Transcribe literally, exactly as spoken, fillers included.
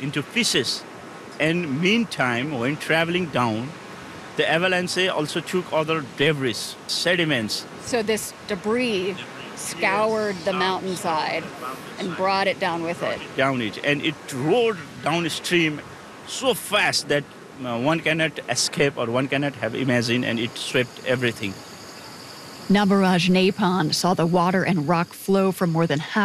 into pieces. And meantime, when traveling down, the avalanche also took other debris, sediments. So this debris scoured the mountainside and brought it down with it. Down it. And it rolled downstream so fast that uh, one cannot escape or one cannot have imagined, and it swept everything. Nabaraj Napan saw the water and rock flow from more than half